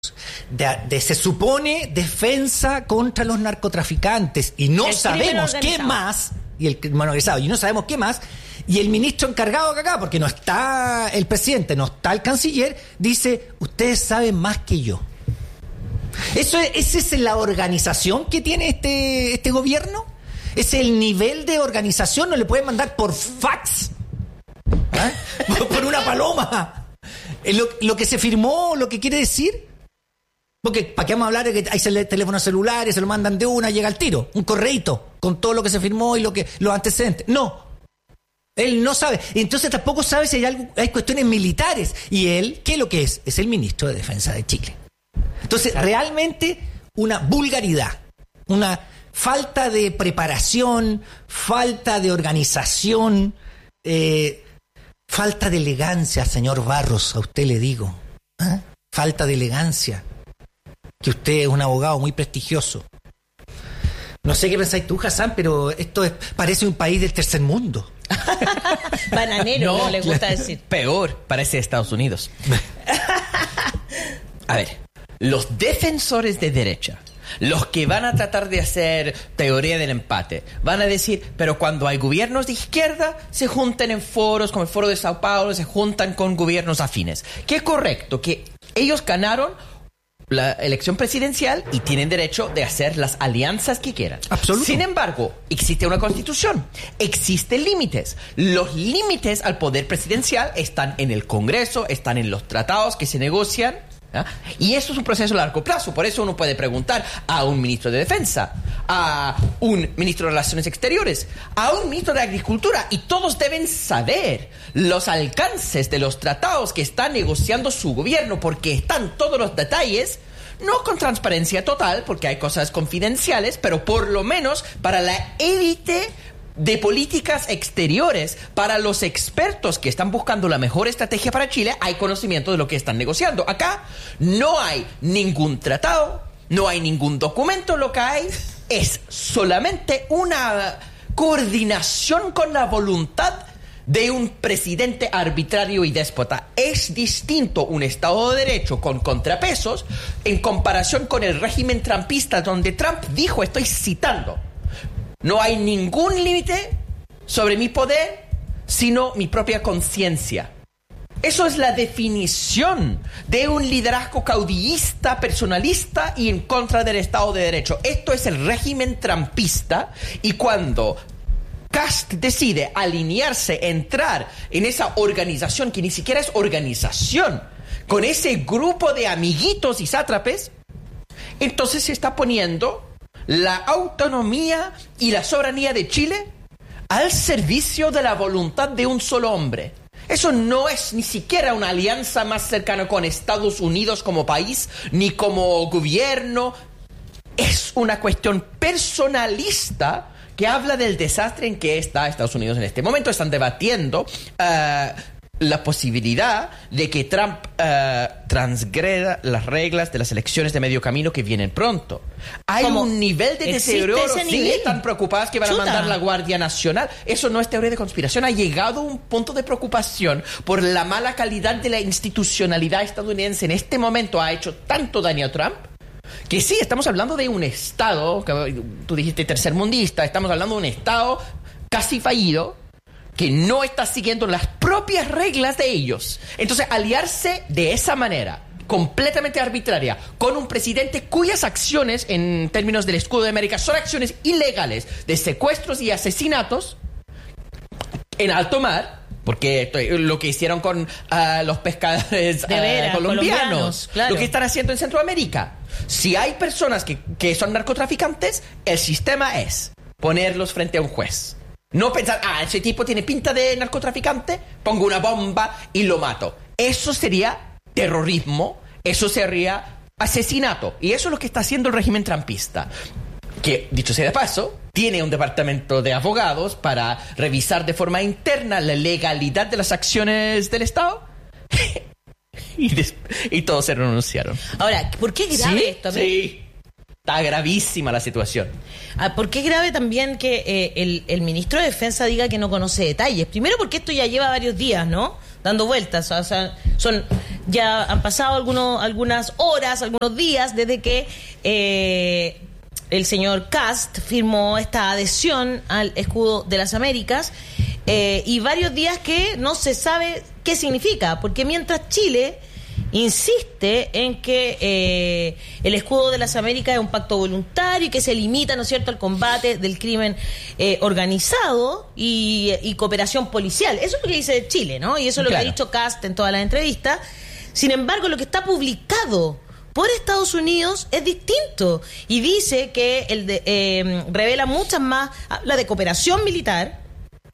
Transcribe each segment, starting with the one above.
se supone defensa contra los narcotraficantes y no sabemos qué más, y el crimen organizado, y no sabemos qué más, y el ministro encargado acá, porque no está el presidente, no está el canciller, dice, ustedes saben más que yo. ¿Esa es la organización que tiene este gobierno? ¿Es el nivel de organización? ¿No le pueden mandar por fax? ¿Ah? Por una paloma. Lo que se firmó, lo que quiere decir. Porque ¿para qué vamos a hablar de que hay teléfonos celulares, se lo mandan de una, llega al tiro? Un correíto con todo lo que se firmó y los antecedentes. No. Él no sabe. Entonces tampoco sabe si hay cuestiones militares. Y él, ¿qué es lo que es? Es el ministro de Defensa de Chile. Entonces, realmente una vulgaridad, una falta de preparación, falta de organización, falta de elegancia, señor Barros, a usted le digo. ¿Eh? Falta de elegancia. Que usted es un abogado muy prestigioso. No sé qué pensáis tú, Hassan, pero esto parece un país del tercer mundo. Bananero, no le gusta decir. Peor, parece Estados Unidos. A ver, los defensores de derecha, los que van a tratar de hacer teoría del empate, van a decir, pero cuando hay gobiernos de izquierda, se juntan en foros, como el foro de Sao Paulo, se juntan con gobiernos afines. Que es correcto, que ellos ganaron la elección presidencial y tienen derecho de hacer las alianzas que quieran. Absoluto. Sin embargo, existe una constitución, existen límites. Los límites al poder presidencial están en el Congreso, están en los tratados que se negocian. ¿Ah? Y eso es un proceso a largo plazo. Por eso uno puede preguntar a un ministro de Defensa, a un ministro de Relaciones Exteriores, a un ministro de Agricultura, y todos deben saber los alcances de los tratados que está negociando su gobierno, porque están todos los detalles, no con transparencia total, porque hay cosas confidenciales, pero por lo menos para la élite de políticas exteriores, para los expertos que están buscando la mejor estrategia para Chile, hay conocimiento de lo que están negociando. Acá no hay ningún tratado, no hay ningún documento, lo que hay es solamente una coordinación con la voluntad de un presidente arbitrario y déspota. Es distinto un Estado de Derecho con contrapesos en comparación con el régimen trumpista, donde Trump dijo, estoy citando, no hay ningún límite sobre mi poder, sino mi propia conciencia. Eso es la definición de un liderazgo caudillista, personalista y en contra del Estado de Derecho. Esto es el régimen trumpista, y cuando Kast decide alinearse, entrar en esa organización que ni siquiera es organización, con ese grupo de amiguitos y sátrapes, entonces se está poniendo la autonomía y la soberanía de Chile al servicio de la voluntad de un solo hombre. Eso no es ni siquiera una alianza más cercana con Estados Unidos como país, ni como gobierno. Es una cuestión personalista que habla del desastre en que está Estados Unidos en este momento. Están debatiendo la posibilidad de que Trump transgreda las reglas de las elecciones de medio camino que vienen pronto. Hay un nivel de deterioro. Sí, están preocupadas que van a mandar la Guardia Nacional. Eso no es teoría de conspiración. Ha llegado un punto de preocupación por la mala calidad de la institucionalidad estadounidense. En este momento ha hecho tanto daño a Trump que sí, estamos hablando de un Estado, que tú dijiste tercermundista, estamos hablando de un Estado casi fallido, que no está siguiendo las propias reglas de ellos. Entonces, aliarse de esa manera, completamente arbitraria, con un presidente cuyas acciones, en términos del escudo de América, son acciones ilegales de secuestros y asesinatos en alto mar, porque lo que hicieron con los pescadores colombianos, claro, lo que están haciendo en Centroamérica. Si hay personas que son narcotraficantes, el sistema es ponerlos frente a un juez. No pensar, ese tipo tiene pinta de narcotraficante, pongo una bomba y lo mato. Eso sería terrorismo, eso sería asesinato. Y eso es lo que está haciendo el régimen trumpista, que, dicho sea de paso, tiene un departamento de abogados para revisar de forma interna la legalidad de las acciones del Estado. y todos se renunciaron. Ahora, ¿por qué grave esto? Sí. Está gravísima la situación. ¿Por qué grave también que el ministro de Defensa diga que no conoce detalles? Primero porque esto ya lleva varios días, ¿no? Dando vueltas. O sea, son Ya han pasado algunas horas, algunos días desde que el señor Kast firmó esta adhesión al escudo de las Américas, y varios días que no se sabe qué significa, porque mientras Chile insiste en que el escudo de las Américas es un pacto voluntario y que se limita, ¿no es cierto?, al combate del crimen organizado y cooperación policial. Eso es lo que dice Chile, ¿no? Y eso es lo que ha dicho Kast en todas las entrevistas. Sin embargo, lo que está publicado por Estados Unidos es distinto y dice que revela muchas más, habla de cooperación militar.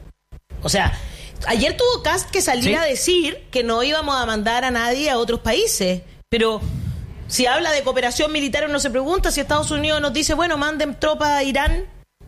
O sea, ayer tuvo Kast que salir a decir que no íbamos a mandar a nadie a otros países, pero si habla de cooperación militar, uno se pregunta si Estados Unidos nos dice, bueno, manden tropas a Irán.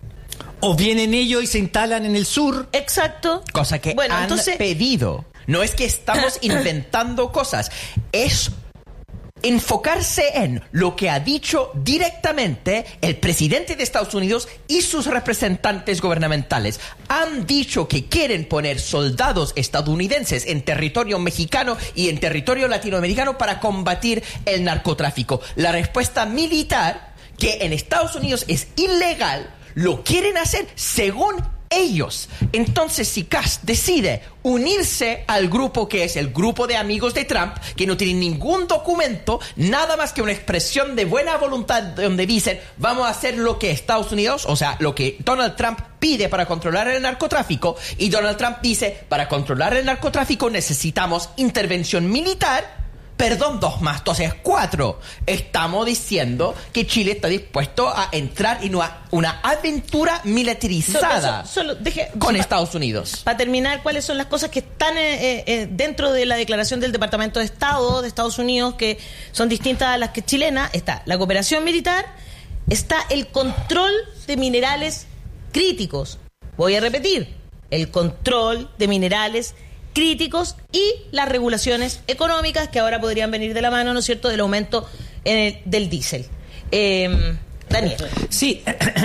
O vienen ellos y se instalan en el sur. Exacto. Cosa que han pedido. No es que estamos inventando cosas, es enfocarse en lo que ha dicho directamente el presidente de Estados Unidos y sus representantes gubernamentales. Han dicho que quieren poner soldados estadounidenses en territorio mexicano y en territorio latinoamericano para combatir el narcotráfico. La respuesta militar, que en Estados Unidos es ilegal, lo quieren hacer según ellos. Entonces, si Kast decide unirse al grupo que es el grupo de amigos de Trump, que no tienen ningún documento, nada más que una expresión de buena voluntad donde dicen, vamos a hacer lo que Estados Unidos, o sea, lo que Donald Trump pide para controlar el narcotráfico, y Donald Trump dice, para controlar el narcotráfico necesitamos intervención militar. Perdón, 2 más 2 es 4. Estamos diciendo que Chile está dispuesto a entrar en una aventura militarizada con Estados Unidos. Para terminar, ¿cuáles son las cosas que están dentro de la declaración del Departamento de Estado de Estados Unidos, que son distintas a las que chilenas? Está la cooperación militar, está el control de minerales críticos. Voy a repetir, el control de minerales críticos y las regulaciones económicas que ahora podrían venir de la mano, ¿no es cierto?, del aumento del diésel. Daniel. Sí,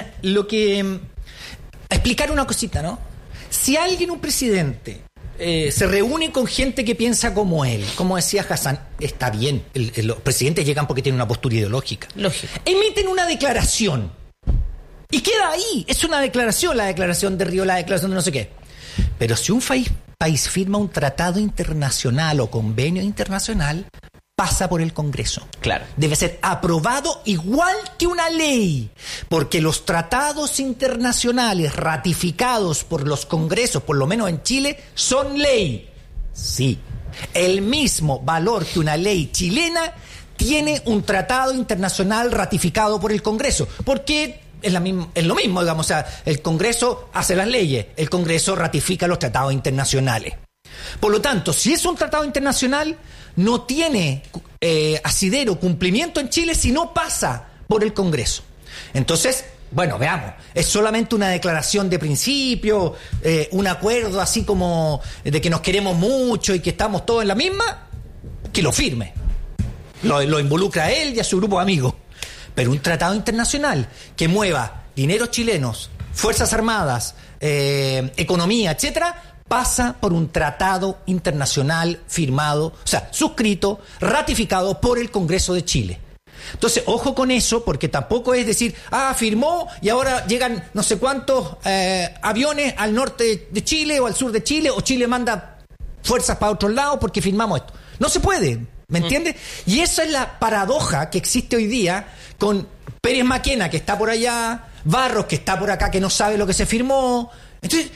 explicar una cosita, ¿no? Si un presidente, se reúne con gente que piensa como él, como decía Hassan, está bien, los presidentes llegan porque tienen una postura ideológica. Lógico. Emiten una declaración y queda ahí, es una declaración, la declaración de Río, la declaración de no sé qué. Pero si un país firma un tratado internacional o convenio internacional, pasa por el Congreso. Claro. Debe ser aprobado igual que una ley, porque los tratados internacionales ratificados por los congresos, por lo menos en Chile, son ley. Sí. El mismo valor que una ley chilena tiene un tratado internacional ratificado por el Congreso. Porque es lo mismo, digamos, o sea, el Congreso hace las leyes, el Congreso ratifica los tratados internacionales. Por lo tanto, si es un tratado internacional, no tiene asidero, cumplimiento en Chile si no pasa por el Congreso. Entonces, bueno, veamos, es solamente una declaración de principio, un acuerdo así como de que nos queremos mucho y que estamos todos en la misma, que lo firme. Lo involucra a él y a su grupo de amigos. Pero un tratado internacional que mueva dineros chilenos, fuerzas armadas, economía, etcétera, pasa por un tratado internacional firmado, o sea, suscrito, ratificado por el Congreso de Chile. Entonces, ojo con eso, porque tampoco es decir, firmó y ahora llegan no sé cuántos aviones al norte de Chile o al sur de Chile, o Chile manda fuerzas para otro lado porque firmamos esto. No se puede, ¿me entiendes? Y esa es la paradoja que existe hoy día con Pérez Maquena, que está por allá, Barros, que está por acá, que no sabe lo que se firmó. Entonces,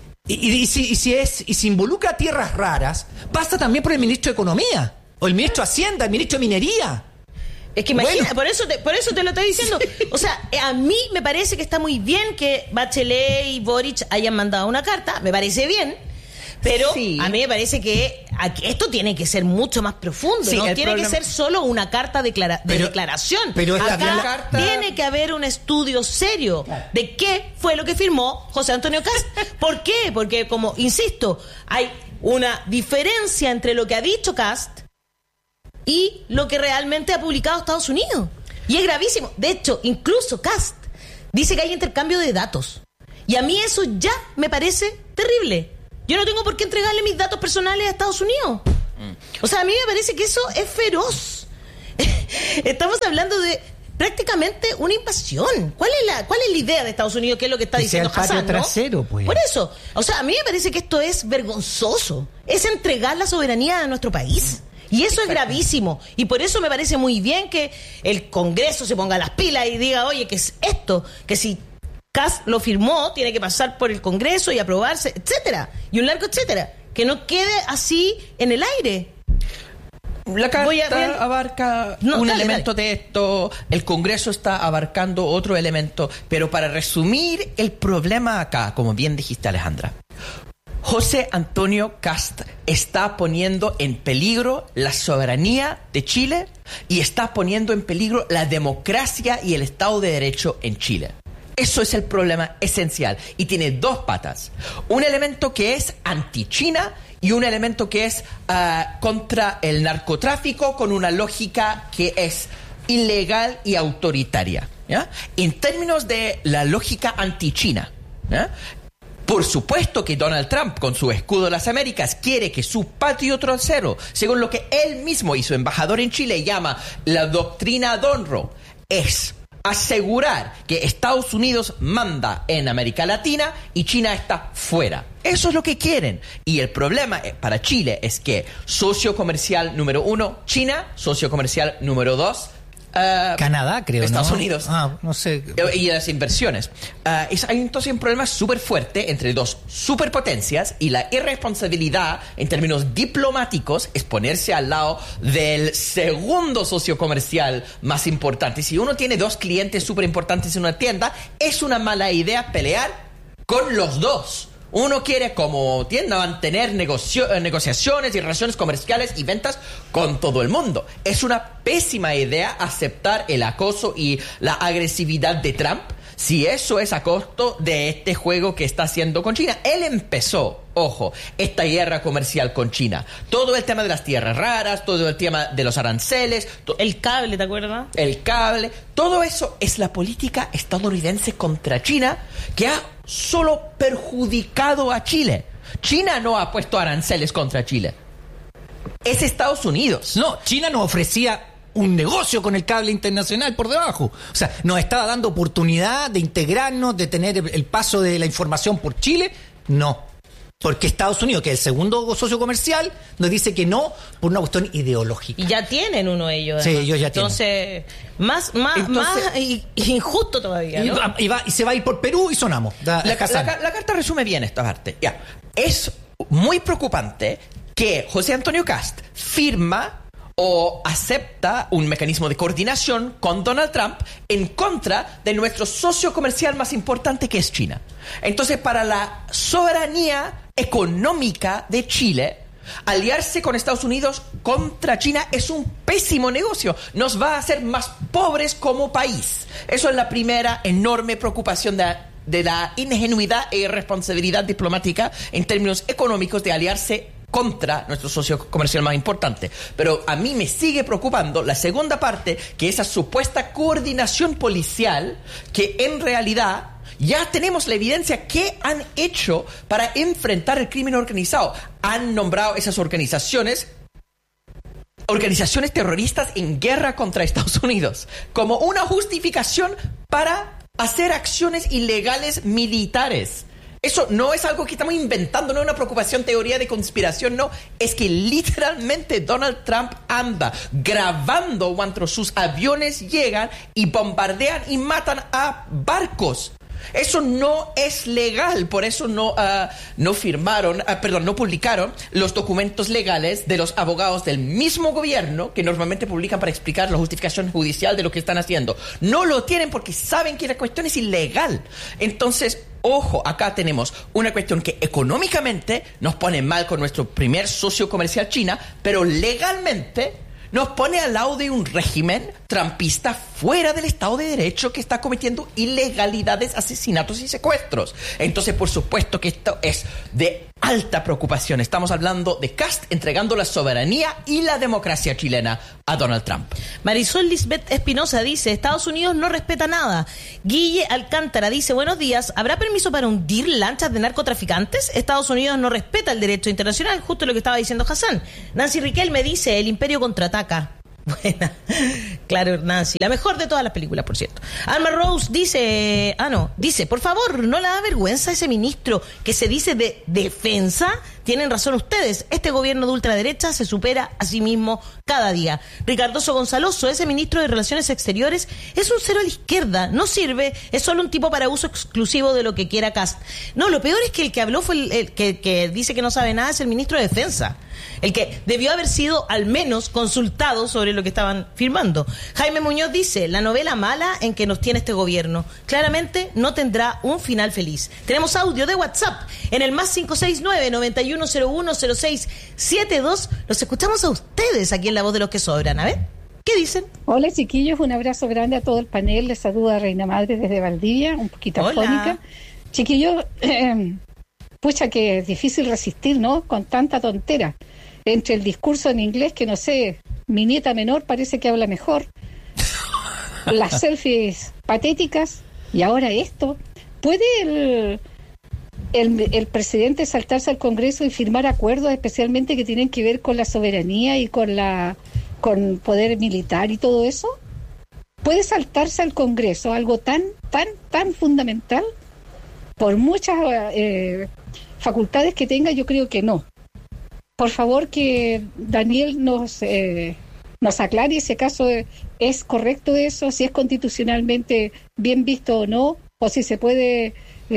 si involucra a tierras raras, pasa también por el ministro de Economía, o el ministro de Hacienda, el ministro de Minería. Es que imagina, por eso te lo estoy diciendo. O sea, a mí me parece que está muy bien que Bachelet y Boric hayan mandado una carta, me parece bien. Pero sí, a mí me parece que esto tiene que ser mucho más profundo, sí, no tiene que ser solo una carta de declaración. Pero es acá tiene que haber un estudio serio de qué fue lo que firmó José Antonio Kast. ¿Por qué? Porque, como insisto, hay una diferencia entre lo que ha dicho Kast y lo que realmente ha publicado Estados Unidos. Y es gravísimo. De hecho, incluso Kast dice que hay intercambio de datos. Y a mí eso ya me parece terrible. Yo no tengo por qué entregarle mis datos personales a Estados Unidos. O sea, a mí me parece que eso es feroz. Estamos hablando de prácticamente una invasión. ¿Cuál es la idea de Estados Unidos? ¿Qué es lo que está diciendo Hassan, trasero, pues. Por eso, o sea, a mí me parece que esto es vergonzoso. Es entregar la soberanía de nuestro país. Y eso es gravísimo. Y por eso me parece muy bien que el Congreso se ponga las pilas y diga, oye, ¿qué es esto? Que si Kast lo firmó, tiene que pasar por el Congreso y aprobarse, etcétera. Y un largo etcétera. Que no quede así en el aire. La carta abarca un elemento de esto, el Congreso está abarcando otro elemento, pero para resumir el problema acá, como bien dijiste, Alejandra, José Antonio Kast está poniendo en peligro la soberanía de Chile y está poniendo en peligro la democracia y el Estado de Derecho en Chile. Eso es el problema esencial y tiene dos patas. Un elemento que es anti-China y un elemento que es contra el narcotráfico con una lógica que es ilegal y autoritaria, ¿ya? En términos de la lógica anti-China, ¿ya? Por supuesto que Donald Trump, con su escudo de las Américas, quiere que su patio trasero, según lo que él mismo y su embajador en Chile llama la doctrina Donroe, es asegurar que Estados Unidos manda en América Latina y China está fuera. Eso es lo que quieren. Y el problema para Chile es que socio comercial número 1, China, socio comercial número 2, Canadá, creo, Estados ¿no? Unidos. No sé. Y las inversiones. Hay entonces un problema súper fuerte entre dos superpotencias y la irresponsabilidad en términos diplomáticos es ponerse al lado del segundo socio comercial más importante. Si uno tiene dos clientes súper importantes en una tienda, es una mala idea pelear con los dos. Uno quiere, como tienda, mantener negociaciones y relaciones comerciales y ventas con todo el mundo. Es una pésima idea aceptar el acoso y la agresividad de Trump si eso es a costo de este juego que está haciendo con China. Él empezó, ojo, esta guerra comercial con China. Todo el tema de las tierras raras, todo el tema de los aranceles. El cable, ¿te acuerdas? El cable. Todo eso es la política estadounidense contra China que ha solo perjudicado a Chile. China no ha puesto aranceles contra Chile. Es Estados Unidos. No, China nos ofrecía un negocio con el cable internacional por debajo. O sea, nos estaba dando oportunidad de integrarnos, de tener el paso de la información por Chile. No. Porque Estados Unidos, que es el segundo socio comercial, nos dice que no por una cuestión ideológica. Y ya tienen uno de ellos. Sí, ellos ya tienen. Entonces, más injusto todavía, ¿no? Y se va a ir por Perú y sonamos. La carta resume bien esta parte. Ya. Es muy preocupante que José Antonio Kast firma o acepta un mecanismo de coordinación con Donald Trump en contra de nuestro socio comercial más importante, que es China. Entonces, para la soberanía económica de Chile, aliarse con Estados Unidos contra China es un pésimo negocio. Nos va a hacer más pobres como país. Eso es la primera enorme preocupación de la ingenuidad e irresponsabilidad diplomática en términos económicos de aliarse contra nuestro socio comercial más importante. Pero a mí me sigue preocupando la segunda parte, que esa supuesta coordinación policial, que en realidad ya tenemos la evidencia que han hecho para enfrentar el crimen organizado. Han nombrado esas organizaciones terroristas en guerra contra Estados Unidos como una justificación para hacer acciones ilegales militares. Eso no es algo que estamos inventando, no es una preocupación, teoría de conspiración, no. Es que literalmente Donald Trump anda grabando cuando sus aviones llegan y bombardean y matan a barcos. Eso no es legal, por eso no publicaron los documentos legales de los abogados del mismo gobierno que normalmente publican para explicar la justificación judicial de lo que están haciendo. No lo tienen porque saben que la cuestión es ilegal. Entonces, ojo, acá tenemos una cuestión que económicamente nos pone mal con nuestro primer socio comercial, China, pero legalmente nos pone al lado de un régimen trumpista fuera del Estado de Derecho que está cometiendo ilegalidades, asesinatos y secuestros. Entonces, por supuesto que esto es de alta preocupación. Estamos hablando de Kast entregando la soberanía y la democracia chilena a Donald Trump. Marisol Lisbeth Espinosa dice, Estados Unidos no respeta nada. Guille Alcántara dice, buenos días, ¿habrá permiso para hundir lanchas de narcotraficantes? Estados Unidos no respeta el derecho internacional, justo lo que estaba diciendo Hassan. Nancy Riquelme dice, el imperio contraataca. Buena, claro, Nancy, la mejor de todas las películas, por cierto. Alma Rose dice, por favor, ¿no le da vergüenza a ese ministro que se dice de defensa? Tienen razón ustedes, este gobierno de ultraderecha se supera a sí mismo cada día. Ricardoso Gonzaloso, ese ministro de Relaciones Exteriores es un cero a la izquierda, no sirve, es solo un tipo para uso exclusivo de lo que quiera Kast. No, lo peor es que el que habló fue el que dice que no sabe nada, es el ministro de Defensa. El que debió haber sido al menos consultado sobre lo que estaban firmando. Jaime Muñoz dice, la novela mala en que nos tiene este gobierno claramente no tendrá un final feliz. Tenemos audio de WhatsApp en el más 569-9101-0672. Los escuchamos a ustedes aquí en La Voz de los que Sobran. A ver, ¿qué dicen? Hola chiquillos, un abrazo grande a todo el panel. Les saluda Reina Madre desde Valdivia, un poquito afónica. Chiquillos, pucha que es difícil resistir, ¿no? Con tanta tontera. Entre el discurso en inglés, que no sé, mi nieta menor parece que habla mejor, las selfies patéticas, y ahora esto. ¿Puede el presidente saltarse al Congreso y firmar acuerdos, especialmente que tienen que ver con la soberanía y con poder militar y todo eso? ¿Puede saltarse al Congreso algo tan fundamental? Por muchas facultades que tenga, yo creo que no. Por favor, que Daniel nos aclare si acaso es correcto eso, si es constitucionalmente bien visto o no, o si se puede,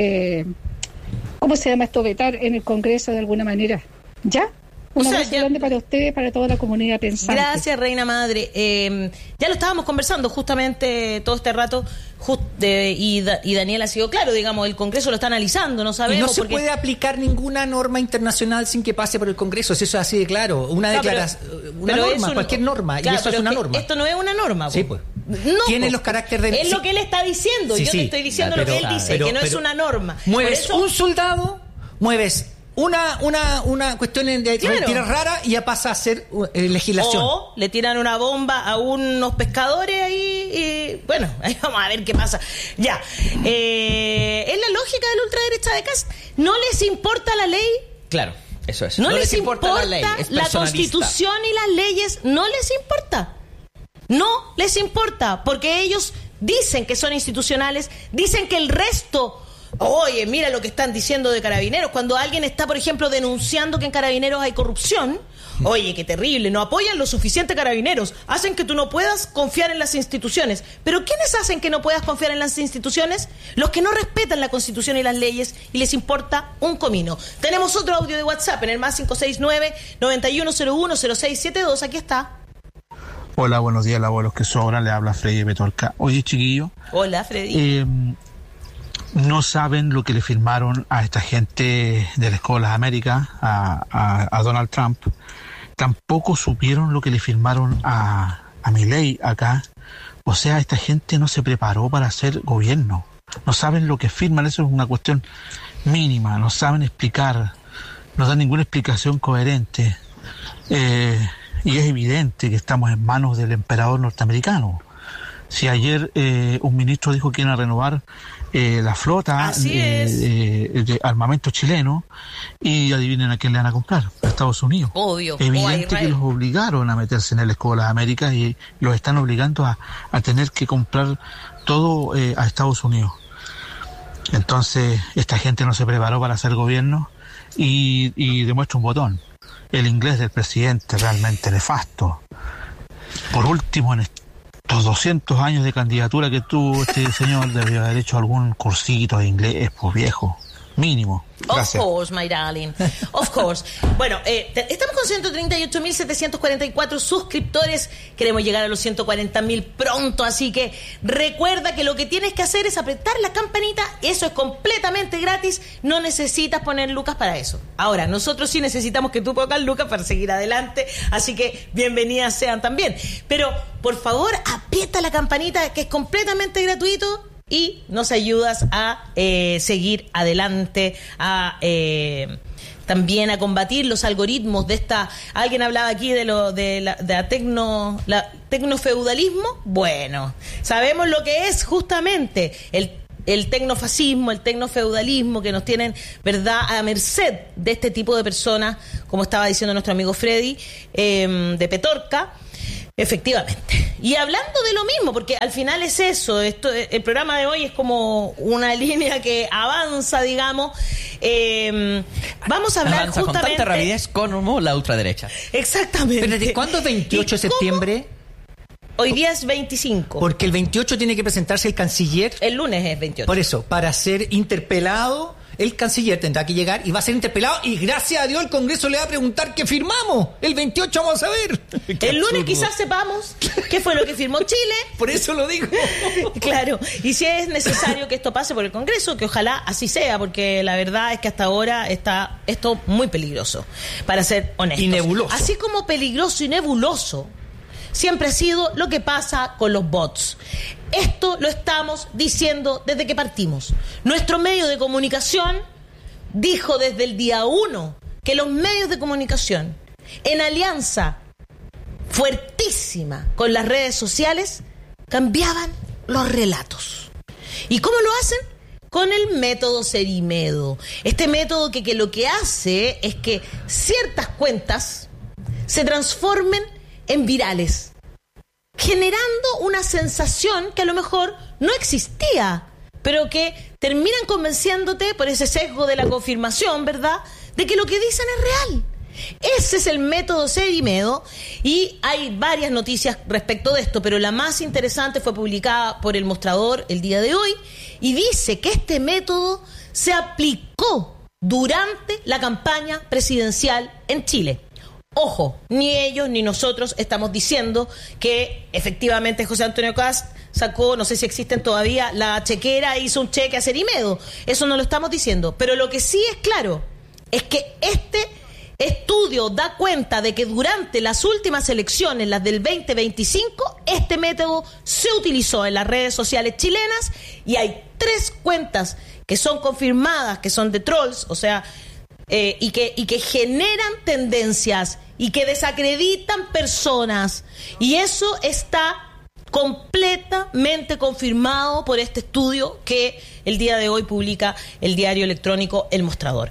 ¿cómo se llama esto? Vetar en el Congreso de alguna manera. ¿Ya? Un abrazo grande para ustedes, para toda la comunidad pensante. Gracias, Reina Madre. Ya lo estábamos conversando justamente todo este rato, y Daniel ha sido claro, digamos, el Congreso lo está analizando, no sabemos. Y no se puede aplicar ninguna norma internacional sin que pase por el Congreso, si eso es así de claro. Una declaración, una norma, cualquier norma, claro, y eso es una norma. Esto no es una norma. Sí, pues. No, tiene los caracteres de... Es lo que él está diciendo, yo te estoy diciendo lo que él dice, que no es una norma. Mueves un soldado, mueves una cuestión de mentira rara y ya pasa a ser legislación. O le tiran una bomba a unos pescadores ahí y bueno, ahí vamos a ver qué pasa. Ya, es la lógica de la ultraderecha de Kast. No les importa la ley. Claro, eso es. No les importa la ley, la Constitución y las leyes, no les importa. No les importa, porque ellos dicen que son institucionales, dicen que el resto... Oye, mira lo que están diciendo de Carabineros. Cuando alguien está, por ejemplo, denunciando que en Carabineros hay corrupción, oye, qué terrible, no apoyan lo suficiente a Carabineros, hacen que tú no puedas confiar en las instituciones. ¿Pero quiénes hacen que no puedas confiar en las instituciones? Los que no respetan la Constitución y las leyes y les importa un comino. Tenemos otro audio de WhatsApp en el más 569-9101-0672. Aquí está. Hola, buenos días, abuelos que sobran. Le habla Freddy Petorca. Oye, chiquillo. Hola, Freddy. No saben lo que le firmaron a esta gente de la Escuela de América, a Donald Trump. Tampoco supieron lo que le firmaron a Milei acá. O sea, esta gente no se preparó para hacer gobierno. No saben lo que firman, eso es una cuestión mínima. No saben explicar, no dan ninguna explicación coherente. Y es evidente que estamos en manos del emperador norteamericano. Si ayer un ministro dijo que iban a renovar la flota de armamento chileno, y adivinen a quién le van a comprar, a Estados Unidos. Obvio. Evidente que los obligaron a meterse en el Escudo de las Américas y los están obligando a tener que comprar todo a Estados Unidos. Entonces, esta gente no se preparó para hacer gobierno y demuestra un botón. El inglés del presidente realmente nefasto. Por último, en estos 200 años de candidatura que tuvo este señor, debió haber hecho algún cursito de inglés, pues viejo, mínimo. Gracias. Of course, my darling. Of course. Bueno, estamos con 138.744 suscriptores. Queremos llegar a los 140.000 pronto, así que recuerda que lo que tienes que hacer es apretar la campanita. Eso es completamente gratis. No necesitas poner lucas para eso. Ahora, nosotros sí necesitamos que tú pongas lucas para seguir adelante, así que bienvenidas sean también. Pero, por favor, aprieta la campanita, que es completamente gratuito. Y nos ayudas a seguir adelante, a también a combatir los algoritmos de esta... Alguien hablaba aquí de la tecnofeudalismo. Bueno, sabemos lo que es justamente el tecnofascismo, el tecnofeudalismo, que nos tienen, ¿verdad?, a merced de este tipo de personas, como estaba diciendo nuestro amigo Freddy, de Petorca. Efectivamente. Y hablando de lo mismo, porque al final es eso, el programa de hoy es como una línea que avanza, digamos. Vamos a hablar avanza justamente... con tanta rapidez como la ultraderecha. Exactamente. ¿Pero desde cuándo es 28 de septiembre? Hoy día es 25. Porque el 28 tiene que presentarse el canciller. El lunes es 28. Por eso, para ser interpelado, el canciller tendrá que llegar y va a ser interpelado. Y gracias a Dios el Congreso le va a preguntar qué firmamos. El 28 vamos a ver. El lunes quizás sepamos qué fue lo que firmó Chile. Por eso lo digo. Claro. Y si es necesario que esto pase por el Congreso, que ojalá así sea, porque la verdad es que hasta ahora está esto muy peligroso, para ser honestos. Y nebuloso. Así como peligroso y nebuloso siempre ha sido lo que pasa con los bots. Esto lo estamos diciendo desde que partimos. Nuestro medio de comunicación dijo desde el día 1 que los medios de comunicación, en alianza fuertísima con las redes sociales, cambiaban los relatos. ¿Y cómo lo hacen? Con el método Cerimedo. Este método que lo que hace es que ciertas cuentas se transformen en virales, generando una sensación que a lo mejor no existía, pero que terminan convenciéndote por ese sesgo de la confirmación, ¿verdad?, de que lo que dicen es real. Ese es el método Cerimedo, y hay varias noticias respecto de esto, pero la más interesante fue publicada por El Mostrador el día de hoy, y dice que este método se aplicó durante la campaña presidencial en Chile. Ojo, ni ellos ni nosotros estamos diciendo que efectivamente José Antonio Kast sacó, no sé si existen todavía, la chequera e hizo un cheque a Cerimedo. Eso no lo estamos diciendo. Pero lo que sí es claro es que este estudio da cuenta de que durante las últimas elecciones, las del 2025, este método se utilizó en las redes sociales chilenas, y hay 3 cuentas que son confirmadas, que son de trolls, o sea... y que generan tendencias y que desacreditan personas, y eso está completamente confirmado por este estudio que el día de hoy publica el diario electrónico El Mostrador.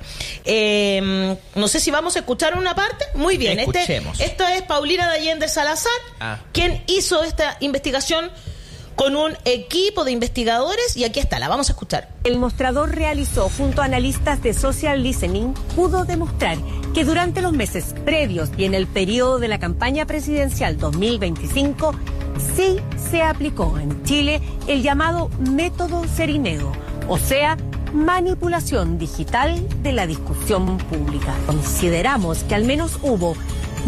No sé si vamos a escuchar una parte. Muy bien, escuchemos. Esta es Paulina de Allende Salazar, quien hizo esta investigación con un equipo de investigadores, y aquí está, la vamos a escuchar. El Mostrador realizó junto a analistas de social listening, pudo demostrar que durante los meses previos y en el periodo de la campaña presidencial 2025 sí se aplicó en Chile el llamado método Cerimedo, o sea, manipulación digital de la discusión pública. Consideramos que al menos hubo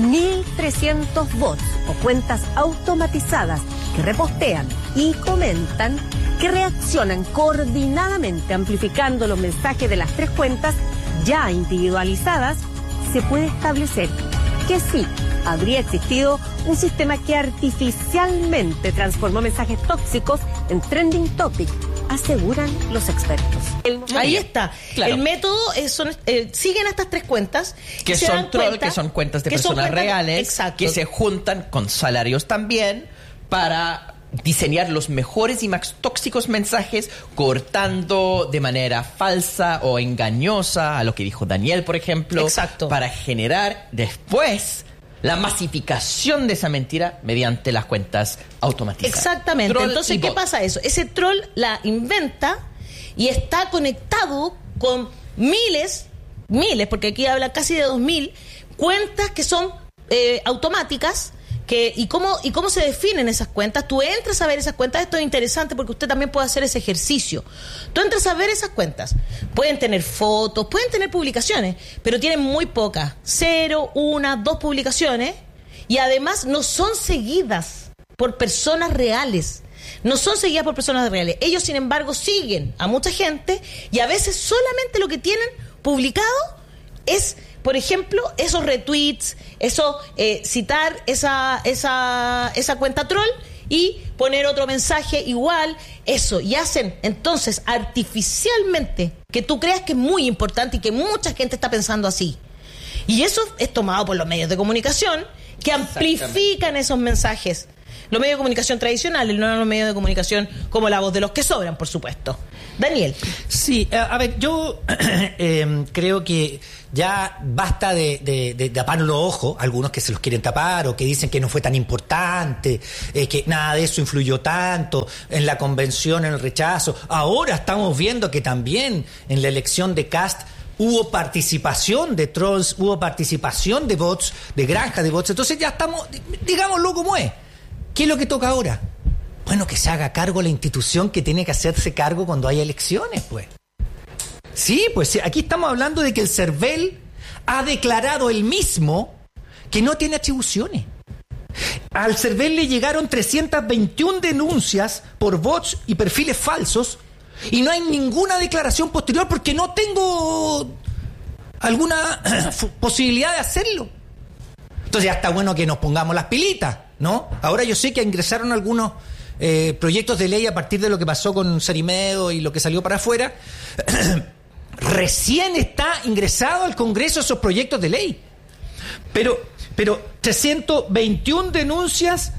1.300 bots o cuentas automatizadas que repostean y comentan, que reaccionan coordinadamente amplificando los mensajes de las 3 cuentas ya individualizadas. Se puede establecer que sí habría existido un sistema que artificialmente transformó mensajes tóxicos en trending topic, aseguran los expertos. Ahí está. Claro. El método siguen a estas 3 cuentas que son troll, que son cuentas de personas reales, exacto, que se juntan con salarios también para diseñar los mejores y más tóxicos mensajes, cortando de manera falsa o engañosa a lo que dijo Daniel, por ejemplo. Exacto. Para generar después la masificación de esa mentira mediante las cuentas automatizadas. Exactamente. Troll. Entonces, ¿qué pasa eso? Ese troll la inventa y está conectado con miles, porque aquí habla casi de 2.000 cuentas que son automáticas. ¿Y cómo se definen esas cuentas? Tú entras a ver esas cuentas. Esto es interesante porque usted también puede hacer ese ejercicio. Tú entras a ver esas cuentas. Pueden tener fotos, pueden tener publicaciones, pero tienen muy pocas. 0, 1, 2 publicaciones. Y además no son seguidas por personas reales. No son seguidas por personas reales. Ellos, sin embargo, siguen a mucha gente, y a veces solamente lo que tienen publicado es, por ejemplo, esos retweets, citar esa cuenta troll y poner otro mensaje igual, eso, y hacen entonces artificialmente que tú creas que es muy importante y que mucha gente está pensando así. Y eso es tomado por los medios de comunicación que amplifican esos mensajes. Los medios de comunicación tradicionales, no los medios de comunicación como La Voz de los que sobran, por supuesto. Daniel. Sí, a ver, yo creo que ya basta de tapar los ojos, algunos que se los quieren tapar o que dicen que no fue tan importante, que nada de eso influyó tanto en la convención, en el rechazo. Ahora estamos viendo que también en la elección de Kast hubo participación de trolls, hubo participación de bots, de granjas de bots. Entonces ya estamos, digámoslo como es. ¿Qué es lo que toca ahora? Bueno, que se haga cargo la institución que tiene que hacerse cargo cuando haya elecciones, pues. Sí, pues aquí estamos hablando de que el CERVEL ha declarado él mismo que no tiene atribuciones. Al CERVEL le llegaron 321 denuncias por bots y perfiles falsos y no hay ninguna declaración posterior porque no tengo alguna posibilidad de hacerlo. Entonces ya está bueno que nos pongamos las pilitas, ¿no? Ahora yo sé que ingresaron algunos proyectos de ley a partir de lo que pasó con Sarimedo y lo que salió para afuera. Recién está ingresado al Congreso esos proyectos de ley. Pero 321 denuncias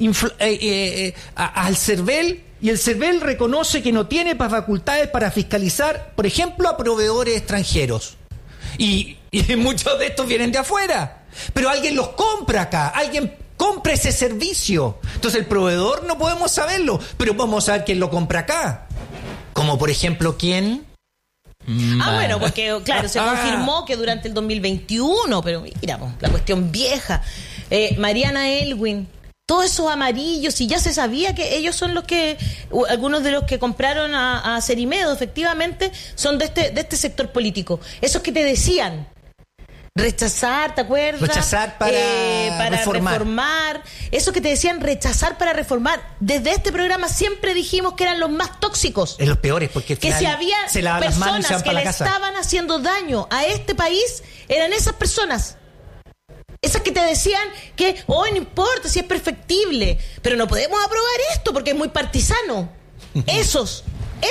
al CERVEL y el CERVEL reconoce que no tiene facultades para fiscalizar, por ejemplo, a proveedores extranjeros. Y muchos de estos vienen de afuera. Pero alguien los compra acá, alguien compra ese servicio. Entonces el proveedor no podemos saberlo, pero podemos saber quién lo compra acá. Como por ejemplo, ¿quién? Bueno, porque claro, se confirmó que durante el 2021, pero mira, la cuestión vieja, Mariana Elwin, todos esos amarillos, y ya se sabía que ellos son los que, algunos de los que compraron a Sarimedo, efectivamente, son de este sector político. Esos que te decían rechazar, ¿te acuerdas? Rechazar para reformar. Eso que te decían rechazar para reformar. Desde este programa siempre dijimos que eran los más tóxicos. Es los peores, porque al final que si había se lavan las manos y se van personas que para le la casa. estaban haciendo daño a este país, eran esas personas. Esas que te decían que, no importa si es perfectible, pero no podemos aprobar esto porque es muy partisano. Esos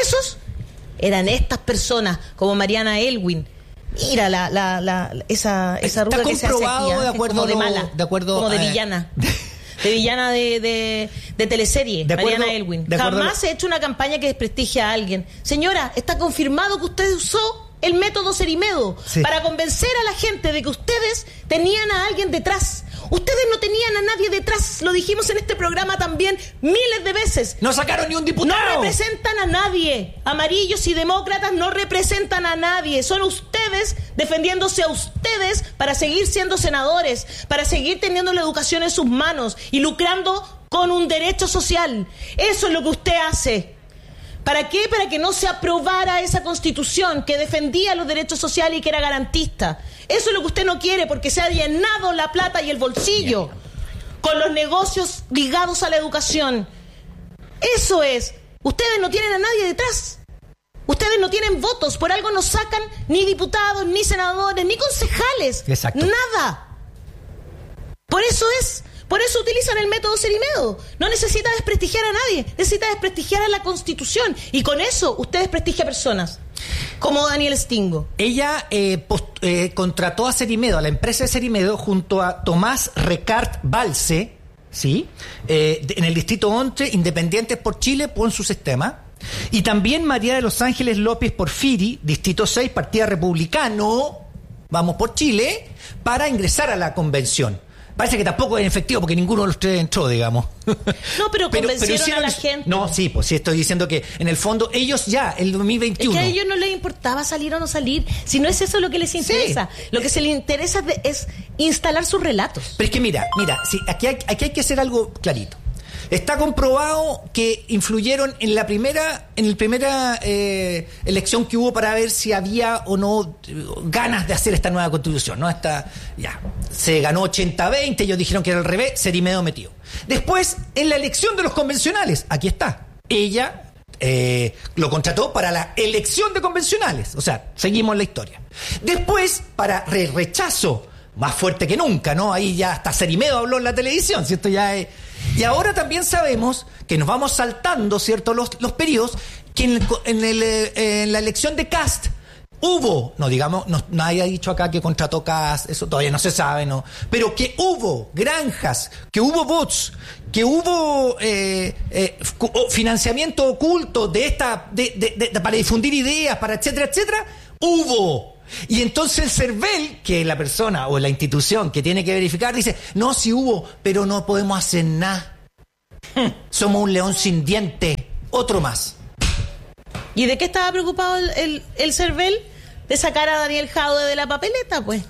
eran estas personas, como Mariana Elwin. Mira esa arruga que se hace aquí, de acuerdo, como de mala, como de villana. De villana de teleserie, Mariana Elwin. Jamás se ha hecho una campaña que desprestigia a alguien. Señora, está confirmado que usted usó el método Sarimedo para convencer a la gente de que ustedes tenían a alguien detrás. Ustedes no tenían a nadie detrás, lo dijimos en este programa también miles de veces. No sacaron ni un diputado. No representan a nadie. Amarillos y demócratas no representan a nadie. Son ustedes defendiéndose a ustedes para seguir siendo senadores, para seguir teniendo la educación en sus manos y lucrando con un derecho social. Eso es lo que usted hace. ¿Para qué? Para que no se aprobara esa constitución que defendía los derechos sociales y que era garantista. Eso es lo que usted no quiere porque se ha llenado la plata y el bolsillo con los negocios ligados a la educación. Eso es. Ustedes no tienen a nadie detrás. Ustedes no tienen votos. Por algo no sacan ni diputados, ni senadores, ni concejales. Exacto. Nada. Por eso utilizan el método Sarimedo. No necesita desprestigiar a nadie, necesita desprestigiar a la Constitución. Y con eso usted desprestigia personas, como Daniel Stingo. Ella contrató a Sarimedo, a la empresa de Sarimedo, junto a Tomás Recart Valse, ¿sí? En el distrito 11, Independientes por Chile, pon su sistema. Y también María de los Ángeles López Porfiri, distrito 6, Partido Republicano, Vamos por Chile, para ingresar a la convención. Parece que tampoco es efectivo porque ninguno de los tres entró, digamos. No, pero convencieron a la gente. No, sí, pues sí estoy diciendo que en el fondo ellos ya, el 2021. Es que a ellos no les importaba salir o no salir. Si no es eso lo que les interesa. Sí. Lo que se les interesa es instalar sus relatos. Pero es que mira, sí, aquí hay que hacer algo clarito. Está comprobado que influyeron en la primera elección que hubo para ver si había o no ganas de hacer esta nueva constitución, ¿no? Se ganó 80-20, ellos dijeron que era al revés, Sarimedo metió. Después, en la elección de los convencionales, aquí está, ella lo contrató para la elección de convencionales, o sea, seguimos la historia. Después, para rechazo, más fuerte que nunca, ¿no? Ahí ya hasta Sarimedo habló en la televisión, ¿cierto? Ya Y ahora también sabemos que nos vamos saltando, ¿cierto?, los periodos, que en la elección de Kast hubo, nadie ha dicho acá que contrató Kast, eso todavía no se sabe, ¿no? Pero que hubo granjas, que hubo bots, que hubo financiamiento oculto para difundir ideas, para etcétera, etcétera, hubo. Y entonces el CERVEL, que es la persona o la institución que tiene que verificar, dice, no, sí hubo, pero no podemos hacer nada. Somos un león sin diente, otro más. ¿Y de qué estaba preocupado el CERVEL? De sacar a Daniel Jadwe de la papeleta, pues.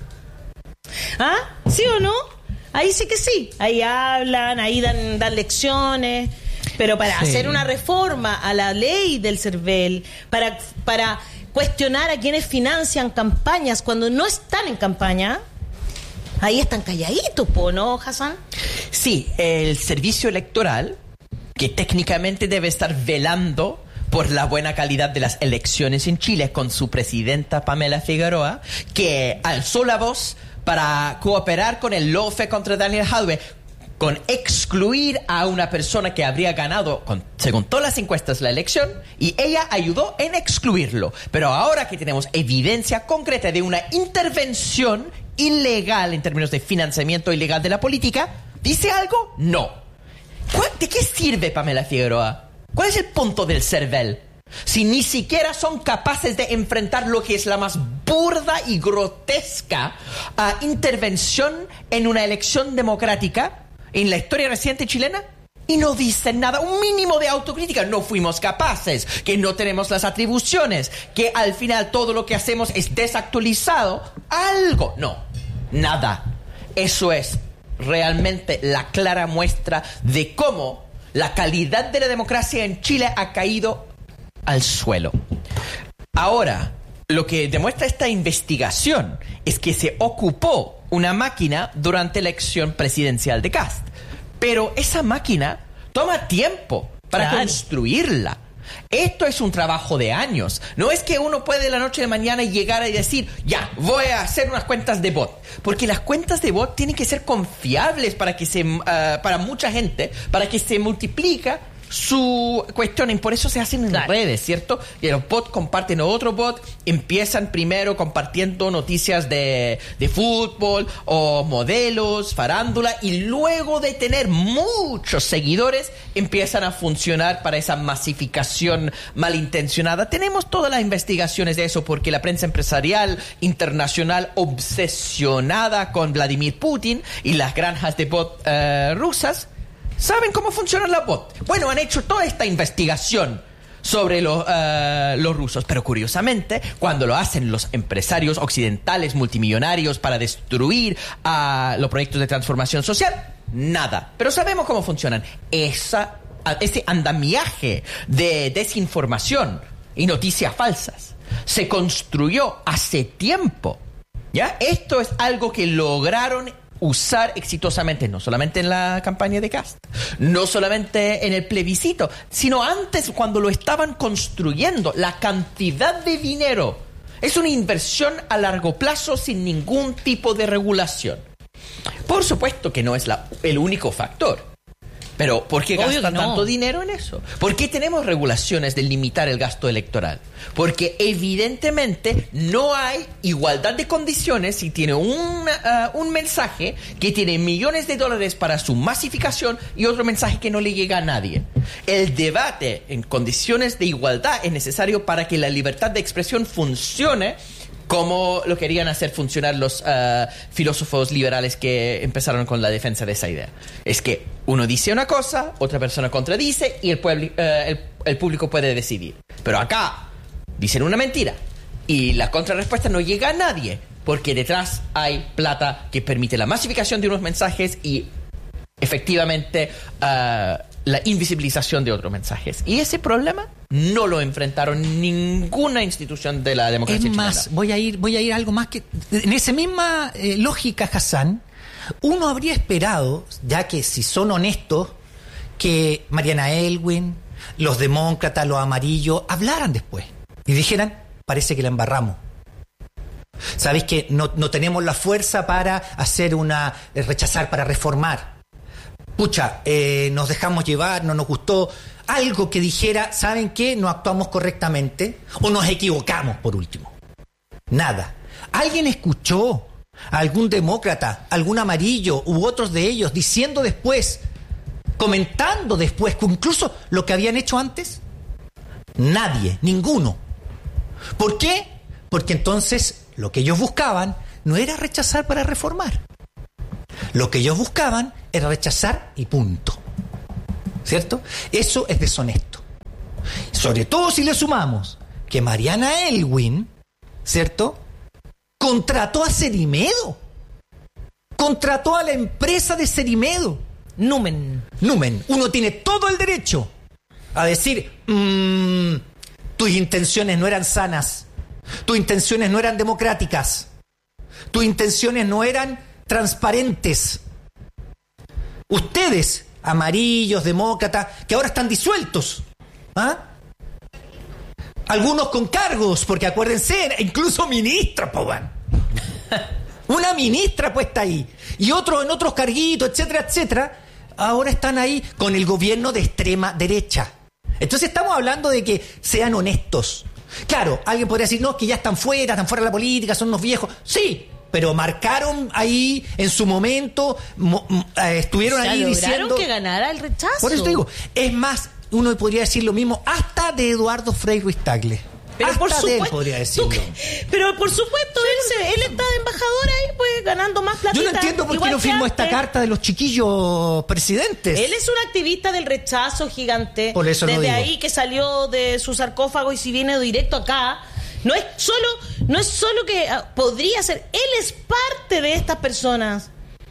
¿Ah? ¿Sí o no? Ahí sí que sí. Ahí hablan, ahí dan lecciones. Pero para hacer una reforma a la ley del CERVEL, para cuestionar a quienes financian campañas cuando no están en campaña, ahí están calladitos, ¿no, Hassan? Sí, el servicio electoral, que técnicamente debe estar velando por la buena calidad de las elecciones en Chile, con su presidenta Pamela Figueroa, que alzó la voz para cooperar con el lawfare contra Daniel Jadwe, con excluir a una persona que habría ganado, según todas las encuestas, la elección, y ella ayudó en excluirlo. Pero ahora que tenemos evidencia concreta de una intervención ilegal en términos de financiamiento ilegal de la política, ¿dice algo? No. ¿De qué sirve Pamela Figueroa? ¿Cuál es el punto del CERVEL? Si ni siquiera son capaces de enfrentar lo que es la más burda y grotesca intervención en una elección democrática en la historia reciente chilena, y no dicen nada, un mínimo de autocrítica. No fuimos capaces, que no tenemos las atribuciones, que al final todo lo que hacemos es desactualizado. Algo. No, nada. Eso es realmente la clara muestra de cómo la calidad de la democracia en Chile ha caído al suelo. Ahora, lo que demuestra esta investigación es que se ocupó una máquina durante la elección presidencial de Kast. Pero esa máquina toma tiempo para construirla. Esto es un trabajo de años. No es que uno puede de la noche a la mañana llegar y decir, ya, voy a hacer unas cuentas de bot. Porque las cuentas de bot tienen que ser confiables para mucha gente, para que se multiplica su cuestión, y por eso se hacen en redes, ¿cierto? Y los bots comparten otro bot, empiezan primero compartiendo noticias de fútbol o modelos, farándula, y luego de tener muchos seguidores empiezan a funcionar para esa masificación malintencionada. Tenemos todas las investigaciones de eso, porque la prensa empresarial internacional, obsesionada con Vladimir Putin y las granjas de bot rusas, ¿saben cómo funcionan las bots? Bueno, han hecho toda esta investigación sobre los rusos, pero curiosamente, cuando lo hacen los empresarios occidentales multimillonarios para destruir los proyectos de transformación social, nada. Pero sabemos cómo funcionan. Ese andamiaje de desinformación y noticias falsas se construyó hace tiempo, ¿ya? Esto es algo que lograron usar exitosamente, no solamente en la campaña de Kast, no solamente en el plebiscito, sino antes, cuando lo estaban construyendo. La cantidad de dinero es una inversión a largo plazo sin ningún tipo de regulación. Por supuesto que no es el único factor. Pero ¿por qué gastan tanto dinero en eso? ¿Por qué tenemos regulaciones de limitar el gasto electoral? Porque evidentemente no hay igualdad de condiciones si tiene un mensaje que tiene millones de dólares para su masificación y otro mensaje que no le llega a nadie. El debate en condiciones de igualdad es necesario para que la libertad de expresión funcione como lo querían hacer funcionar los filósofos liberales que empezaron con la defensa de esa idea. Es que uno dice una cosa, otra persona contradice y el público puede decidir. Pero acá dicen una mentira y la contrarrespuesta no llega a nadie, porque detrás hay plata que permite la masificación de unos mensajes y efectivamente la invisibilización de otros mensajes. Y ese problema no lo enfrentaron ninguna institución de la democracia chilena. Es más, voy a ir algo más que... En esa misma lógica, Hassan, uno habría esperado, ya que si son honestos, que Mariana Elwin, los demócratas, los amarillos, hablaran después y dijeran, parece que la embarramos. ¿Sabéis que no tenemos la fuerza para hacer rechazar, para reformar? nos dejamos llevar, no nos gustó, algo que dijera, ¿saben qué? No actuamos correctamente o nos equivocamos, por último. Nada. ¿Alguien escuchó a algún demócrata, algún amarillo u otros de ellos diciendo después, comentando después, incluso lo que habían hecho antes? Nadie, ninguno. ¿Por qué? Porque entonces lo que ellos buscaban no era rechazar para reformar. Lo que ellos buscaban era rechazar y punto. ¿Cierto? Eso es deshonesto. Sobre todo si le sumamos que Mariana Elwin, ¿cierto?, contrató a Cerimedo. Contrató a la empresa de Cerimedo. Numen. Uno tiene todo el derecho a decir, tus intenciones no eran sanas, tus intenciones no eran democráticas, tus intenciones no eran transparentes. Ustedes, amarillos, demócratas, que ahora están disueltos, algunos con cargos, porque acuérdense, incluso ministra, una ministra puesta ahí, y otros en otros carguitos, etcétera, etcétera, ahora están ahí con el gobierno de extrema derecha. Entonces estamos hablando de que sean honestos. Claro, alguien podría decir, no, es que ya están fuera de la política, son unos viejos. Sí, pero marcaron ahí en su momento, estuvieron ahí diciendo... lograron que ganara el rechazo. Por eso te digo, es más, uno podría decir lo mismo hasta de Eduardo Frei Ruiz Tagle. Pero hasta por de supuesto, él podría decirlo. Pero por supuesto, él está de embajador ahí, pues, ganando más platita. Yo no entiendo por qué no firmó esta carta de los chiquillos presidentes. Él es un activista del rechazo gigante. Por eso desde lo digo. ahí que salió de su sarcófago y si viene directo acá. No es solo que podría ser, él es parte de estas personas.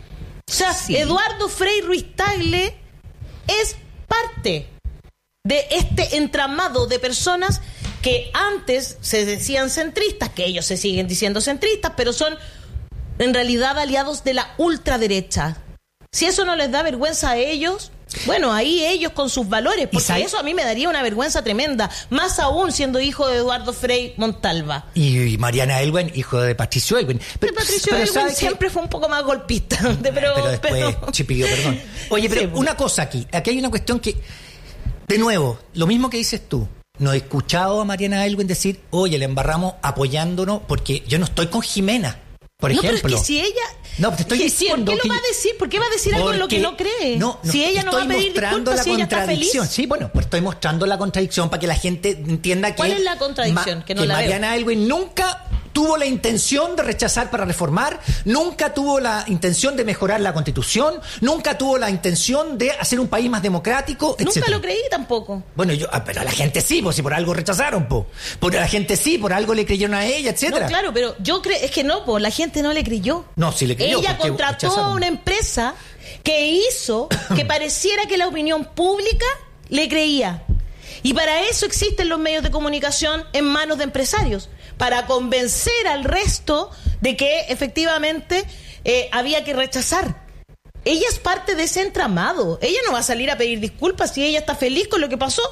O sea, sí. Eduardo Frei Ruiz Tagle es parte de este entramado de personas que antes se decían centristas, que ellos se siguen diciendo centristas, pero son en realidad aliados de la ultraderecha. Si eso no les da vergüenza a ellos, bueno, ahí ellos con sus valores, porque eso a mí me daría una vergüenza tremenda, más aún siendo hijo de Eduardo Frei Montalva. Y Mariana Elwin, hijo de Patricio Elwin. Pero Patricio Elwin siempre fue un poco más golpista. Pero después Chipillo, perdón. Oye, pero una cosa aquí hay una cuestión que, de nuevo, lo mismo que dices tú. No he escuchado a Mariana Elwin decir, oye, le embarramos apoyándonos porque yo no estoy con Jimena, por ejemplo. No, pero es que si ella... No, te estoy diciendo... ¿Por qué lo va a decir? ¿Por qué va a decir algo en lo que no cree? No, si ella no va a pedir disculpas, si ella está feliz. Sí, bueno, pues estoy mostrando la contradicción para que la gente entienda que... ¿Cuál es la contradicción? Que no la Mariana veo. Elwin nunca tuvo la intención de rechazar para reformar, nunca tuvo la intención de mejorar la Constitución, nunca tuvo la intención de hacer un país más democrático, etc. Nunca lo creí tampoco. Bueno, pero a la gente sí, pues si por algo rechazaron, pues. Por la gente sí, por algo le creyeron a ella, etcétera. No, claro, pero yo creo, es que no, pues la gente no le creyó. No, sí le creyó. Ella contrató a una empresa que hizo que pareciera que la opinión pública le creía. Y para eso existen los medios de comunicación en manos de empresarios, para convencer al resto de que efectivamente había que rechazar. Ella es parte de ese entramado. Ella no va a salir a pedir disculpas si ella está feliz con lo que pasó.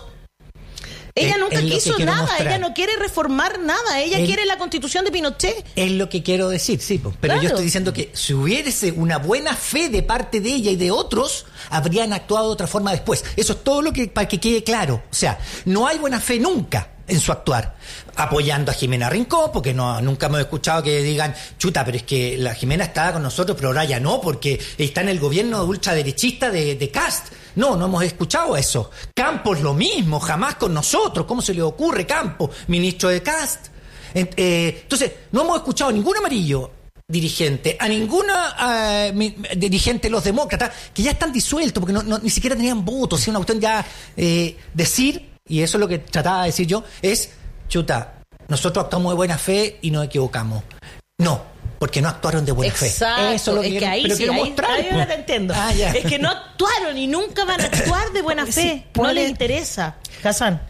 Ella nunca quiso nada, mostrar. Ella no quiere reformar nada, ella quiere la Constitución de Pinochet. Es lo que quiero decir, sí, pero claro. Yo estoy diciendo que si hubiese una buena fe de parte de ella y de otros, habrían actuado de otra forma después. Eso es todo lo que, para que quede claro. O sea, no hay buena fe nunca en su actuar, apoyando a Jimena Rincón, porque nunca hemos escuchado que digan, chuta, pero es que la Jimena estaba con nosotros, pero ahora ya no, porque está en el gobierno ultraderechista de Kast. No hemos escuchado eso. Campos lo mismo, jamás con nosotros. ¿Cómo se le ocurre, Campos, ministro de Kast? Entonces, no hemos escuchado a ningún amarillo dirigente, a ninguna dirigente de los demócratas, que ya están disueltos, porque ni siquiera tenían votos, o sea, una cuestión ya decir, y eso es lo que trataba de decir yo, es, chuta, nosotros actuamos de buena fe y nos equivocamos. No, porque no actuaron de buena fe. Exacto, eso es lo que que ahí pero sí, quiero mostrar. Ahí ahora te entiendo. Es que no actuaron y nunca van a actuar de buena fe. Sí, no les interesa. Hassan.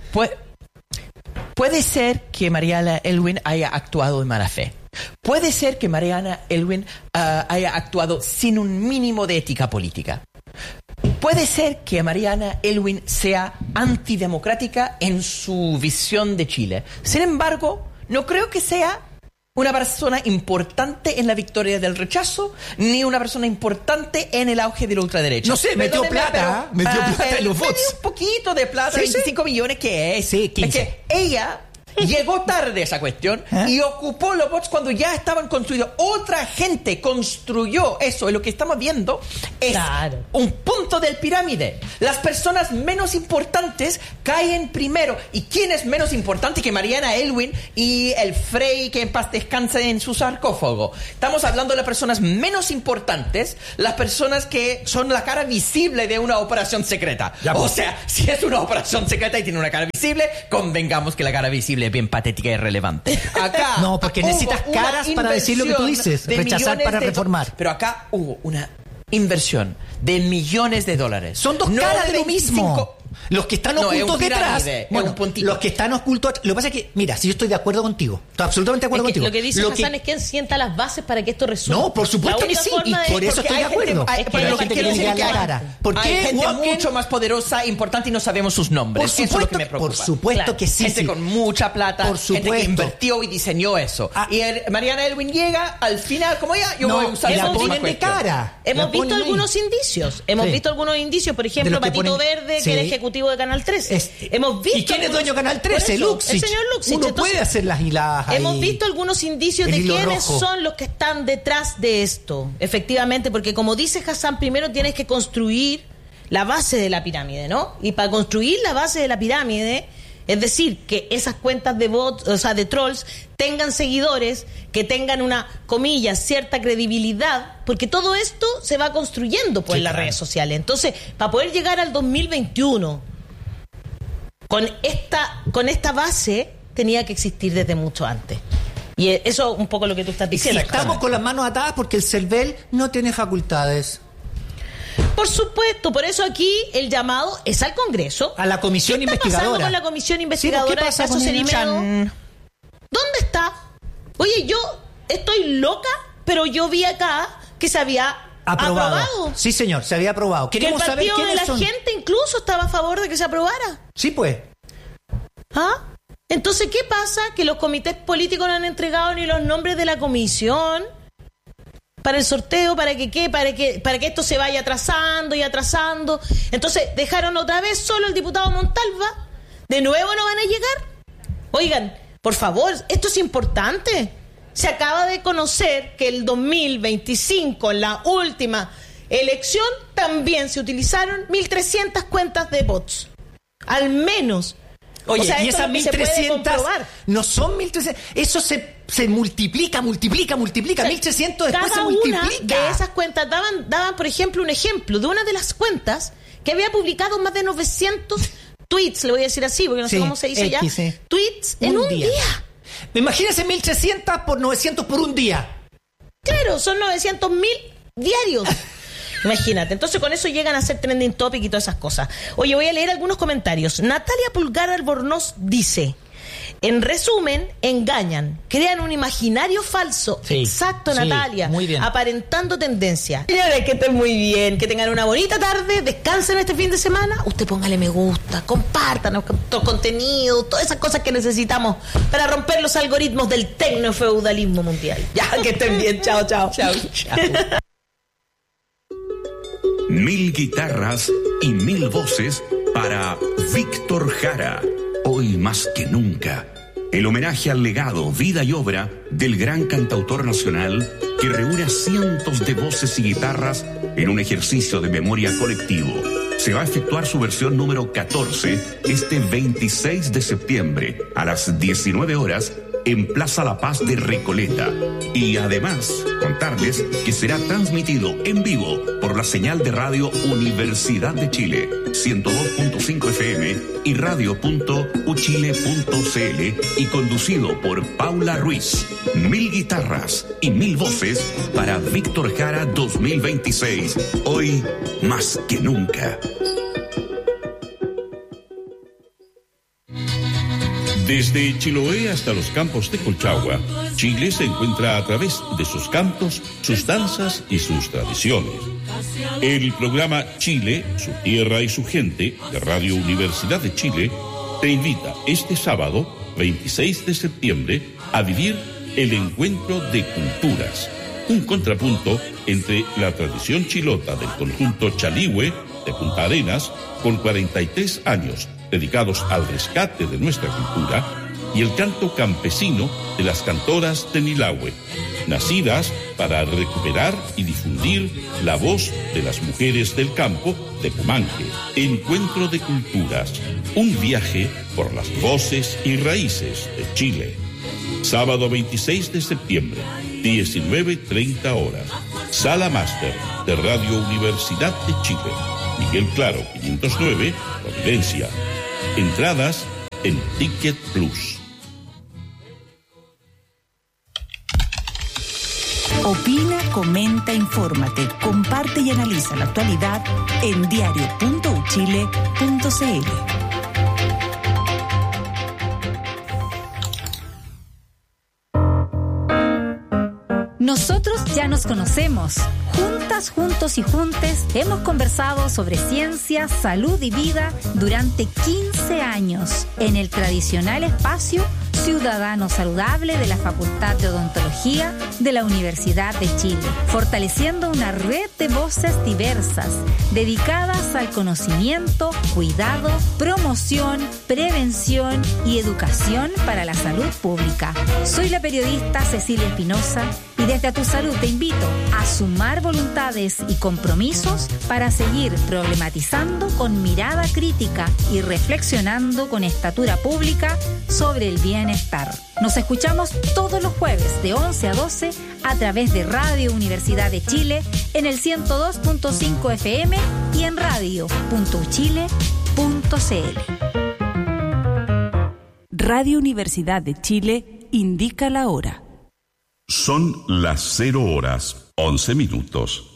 Puede ser que Mariana Elwin haya actuado de mala fe. Puede ser que Mariana Elwin haya actuado sin un mínimo de ética política. Puede ser que Mariana Elwin sea antidemocrática en su visión de Chile. Sin embargo, no creo que sea una persona importante en la victoria del rechazo, ni una persona importante en el auge de la ultraderecha. No sé, metió plata en los votos. Un poquito de plata, Sí, 25 millones, que es. Sí, 15. Es que ella llegó tarde a esa cuestión y ocupó los votos cuando ya estaban construidos. Otra gente construyó eso. Y lo que estamos viendo es un punto del pirámide. Las personas menos importantes caen primero. ¿Y quién es menos importante que Mariana Elwin y el Frey, que en paz descanse en su sarcófago? Estamos hablando de las personas menos importantes, las personas que son la cara visible de una operación secreta. O sea, si es una operación secreta y tiene una cara visible, convengamos que la cara visible es bien patética y irrelevante. Acá no, porque necesitas caras para decir lo que tú dices, rechazar para reformar. Pero acá hubo una inversión de millones de dólares. Son dos caras de lo mismo. Los que están ocultos detrás, los que están ocultos. Lo que pasa es que, mira, si yo estoy de acuerdo contigo, estoy absolutamente de acuerdo contigo. Lo que dice Hassan es que sienta las bases para que esto resuelva. No, por supuesto que sí, y por eso estoy de acuerdo. Porque hay gente que le diga la cara. Hay gente mucho más poderosa, importante y no sabemos sus nombres. Por supuesto, eso es lo que me preocupa. Por supuesto que sí. Gente con mucha plata, por supuesto, gente que invirtió y diseñó eso. Y Mariana Elwin llega al final, como ella, yo voy a usar la ponen de cara. Hemos visto algunos indicios. Por ejemplo, Patito Verde, que era ejecutivo de Canal 13. Hemos visto. ¿Y quién es dueño de Canal 13? Luxich. El señor Luxich. Uno puede hacer las hiladas ahí. Hemos visto algunos indicios de quiénes son los que están detrás de esto. Efectivamente, porque como dice Hassan, primero tienes que construir la base de la pirámide, ¿no? Y para construir la base de la pirámide, es decir, que esas cuentas de bots, o sea, de trolls, tengan seguidores, que tengan una, comillas, cierta credibilidad, porque todo esto se va construyendo en las redes sociales. Entonces, para poder llegar al 2021 con esta base, tenía que existir desde mucho antes. Y eso es un poco lo que tú estás diciendo. Y estamos con las manos atadas porque el CERVEL no tiene facultades. Por supuesto, por eso aquí el llamado es al Congreso. A la comisión investigadora. ¿Qué está pasando con la comisión investigadora del caso Cerimedo? ¿Dónde está? Oye, yo estoy loca, pero yo vi acá que se había aprobado. Sí, señor, se había aprobado. Queremos saber quiénes son. Que el partido de la gente incluso estaba a favor de que se aprobara. Sí, pues. ¿Ah? Entonces, ¿qué pasa? Que los comités políticos no han entregado ni los nombres de la comisión para el sorteo, para que esto se vaya atrasando y atrasando. Entonces, dejaron otra vez solo el diputado Montalva. ¿De nuevo no van a llegar? Oigan, por favor, esto es importante. Se acaba de conocer que el 2025, en la última elección, también se utilizaron 1.300 cuentas de bots. Al menos. Oye, o sea, y esas 1.300 no son 1.300. Eso se multiplica. 1.300 después se multiplica. Cada una de esas cuentas daban, por ejemplo, un ejemplo de una de las cuentas que había publicado más de 900 tweets, le voy a decir así, porque no sé cómo se dice ya. Tweets en un día. Imagínense 1.300 por 900 por un día. Claro, son 900.000 diarios. Imagínate, entonces con eso llegan a ser trending topic y todas esas cosas. Oye, voy a leer algunos comentarios. Natalia Pulgar Albornoz dice: en resumen, engañan, crean un imaginario falso. Sí, exacto, Natalia. Muy bien. Aparentando tendencia. Señores, que estén muy bien, que tengan una bonita tarde, descansen este fin de semana. Usted póngale me gusta, compártanos todo contenido, todas esas cosas que necesitamos para romper los algoritmos del tecnofeudalismo mundial. Ya, que estén bien. Chao, chao. Chao, chao. 1000 guitarras y 1000 voces para Víctor Jara. Hoy más que nunca, el homenaje al legado, vida y obra del gran cantautor nacional que reúne a cientos de voces y guitarras en un ejercicio de memoria colectivo. Se va a efectuar su versión número 14 este 26 de septiembre a las 19 horas en Plaza La Paz de Recoleta. Y además, contarles que será transmitido en vivo por la señal de radio Universidad de Chile, 102.5 FM y radio.uchile.cl y conducido por Paula Ruiz. 1000 guitarras y 1000 voces para Víctor Jara 2026. Hoy más que nunca. Desde Chiloé hasta los campos de Colchagua, Chile se encuentra a través de sus cantos, sus danzas y sus tradiciones. El programa Chile, su tierra y su gente, de Radio Universidad de Chile, te invita este sábado, 26 de septiembre, a vivir el encuentro de culturas, un contrapunto entre la tradición chilota del conjunto Chalihue de Punta Arenas, con 43 años dedicados al rescate de nuestra cultura, y el canto campesino de las cantoras de Nilahue, nacidas para recuperar y difundir la voz de las mujeres del campo de Pumanque. Encuentro de culturas, un viaje por las voces y raíces de Chile. Sábado 26 de septiembre, 19:30 horas. Sala Máster de Radio Universidad de Chile. Miguel Claro, 509, Providencia. Entradas en Ticket Plus. Opina, comenta, infórmate, comparte y analiza la actualidad en diario.uchile.cl. Nosotros ya nos conocemos. Juntas, juntos y juntes hemos conversado sobre ciencia, salud y vida durante 15 años en el tradicional espacio Ciudadano Saludable de la Facultad de Odontología de la Universidad de Chile, fortaleciendo una red de voces diversas dedicadas al conocimiento, cuidado, promoción, prevención y educación para la salud pública. Soy la periodista Cecilia Espinosa y desde A Tu Salud te invito a sumar voluntades y compromisos para seguir problematizando con mirada crítica y reflexionando con estatura pública sobre el bienestar. Nos escuchamos todos los jueves de 11 a 12 a través de Radio Universidad de Chile en el 102.5 FM y en radio.uchile.cl. Radio Universidad de Chile indica la hora. Son las 0 horas, 11 minutos.